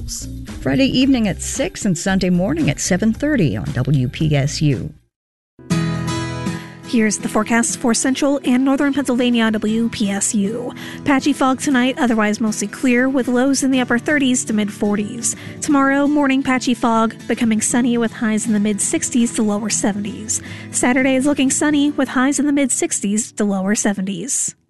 Essentials. Friday evening at 6 and Sunday morning at 7:30 on WPSU. Here's the forecast for central and northern Pennsylvania on WPSU. Patchy fog tonight, otherwise mostly clear, with lows in the upper 30s to mid-40s. Tomorrow, morning patchy fog, becoming sunny with highs in the mid-60s to lower 70s. Saturday is looking sunny with highs in the mid-60s to lower 70s.